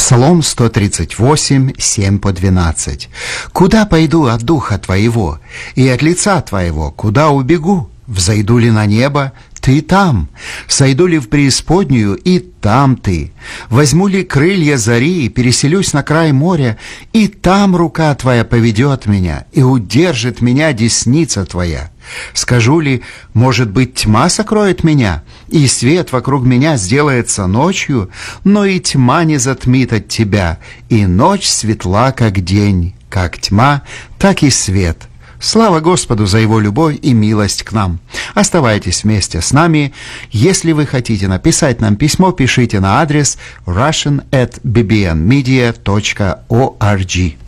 Псалом 138, 7-12. «Куда пойду от духа Твоего, и от лица Твоего, куда убегу? Взойду ли на небо? Ты там. Сойду ли в преисподнюю? И там Ты. Возьму ли крылья зари и переселюсь на край моря? И там рука Твоя поведет меня, и удержит меня десница Твоя. Скажу ли, может быть, тьма сокроет меня, и свет вокруг меня сделается ночью, но и тьма не затмит от Тебя, и ночь светла, как день, как тьма, так и свет». Слава Господу за Его любовь и милость к нам. Оставайтесь вместе с нами. Если вы хотите написать нам письмо, пишите на адрес russian@bbnmedia.org.